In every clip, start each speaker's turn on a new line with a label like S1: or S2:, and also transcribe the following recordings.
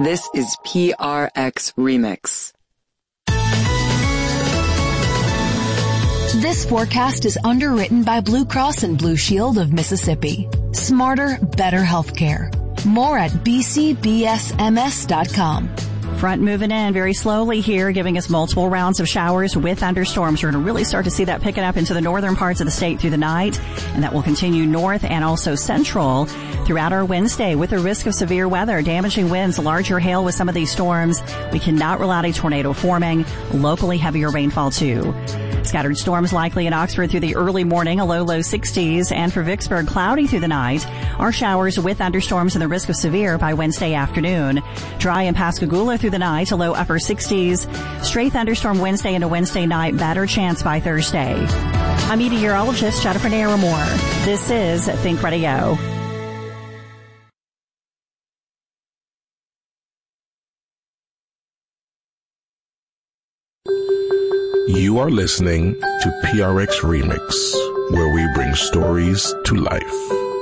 S1: This is PRX Remix.
S2: This forecast is underwritten by Blue Cross and Blue Shield of Mississippi. Smarter, better healthcare. More at bcbsms.com.
S3: Front moving in very slowly here, giving us multiple rounds of showers with thunderstorms. We're going to really start to see that picking up into the northern parts of the state through the night, and that will continue north and also central throughout our Wednesday with a risk of severe weather, damaging winds, larger hail with some of these storms. We cannot rule out a tornado forming, locally heavier rainfall too. Scattered storms likely in Oxford through the early morning, a low 60s, and for Vicksburg, cloudy through the night. Our showers with thunderstorms and the risk of severe by Wednesday afternoon. Dry in Pascagoula through the night, a low upper 60s. Straight thunderstorm Wednesday into Wednesday night, better chance by Thursday. I'm meteorologist Jennifer Naramore. This is Think Radio.
S4: You are listening to PRX Remix, where we bring stories to life.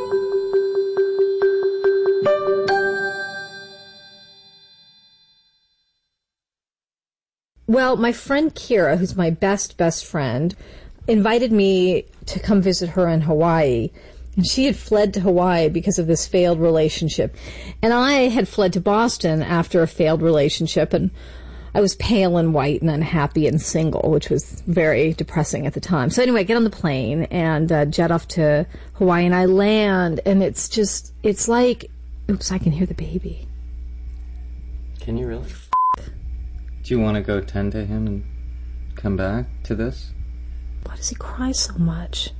S5: Well, my friend Kira, who's my best friend, invited me to come visit her in Hawaii. And she had fled to Hawaii because of this failed relationship. And I had fled to Boston after a failed relationship, and I was pale and white and unhappy and single, which was very depressing at the time. So anyway, I get on the plane and jet off to Hawaii, and I land, and it's like, oops, I can hear the baby.
S6: Can you really? Do you want to go tend to him and come back to this?
S5: Why does he cry so much?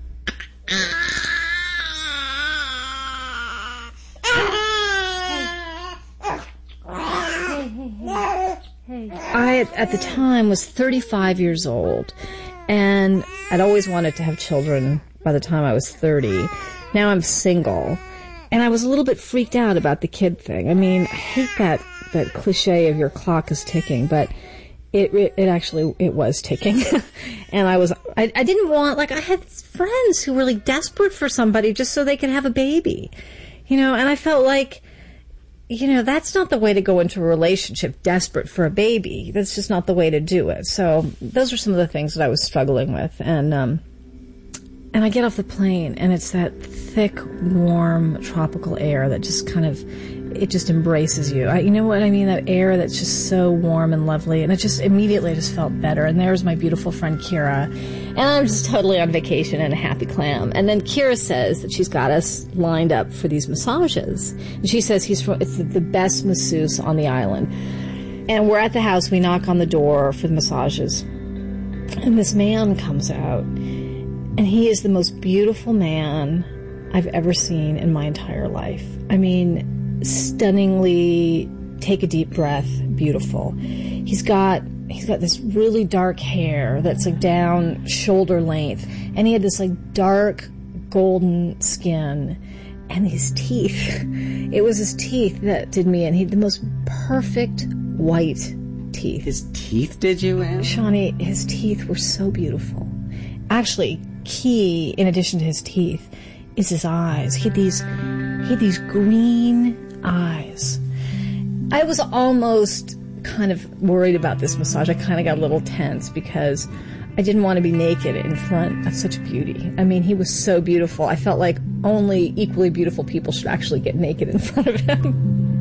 S5: I, at the time, was 35 years old, and I'd always wanted to have children by the time I was 30. Now I'm single, and I was a little bit freaked out about the kid thing. I mean, I hate that cliche of your clock is ticking, but it actually was ticking. And I didn't want, like, I had friends who were really desperate for somebody just so they could have a baby, and I felt like, that's not the way to go into a relationship, desperate for a baby. That's just not the way to do it. So those are some of the things that I was struggling with. And I get off the plane, and it's that thick, warm, tropical air that just it just embraces you. You know what I mean? That air that's just so warm and lovely. And it just immediately just felt better. And there's my beautiful friend Kira. And I'm just totally on vacation and a happy clam. And then Kira says that she's got us lined up for these massages. And she says it's the best masseuse on the island. And we're at the house. We knock on the door for the massages. And this man comes out. And he is the most beautiful man I've ever seen in my entire life. I mean, stunningly, take a deep breath, beautiful. He's got this really dark hair that's like down shoulder length, and he had this like dark golden skin, and his teeth. It was his teeth that did me in. He had the most perfect white teeth.
S6: His teeth did you in?
S5: Shawnee, his teeth were so beautiful. Actually, key, in addition to his teeth, is his eyes. He had these green eyes. I was almost kind of worried about this massage. I kind of got a little tense because I didn't want to be naked in front of such beauty. I mean, he was so beautiful. I felt like only equally beautiful people should actually get naked in front of him.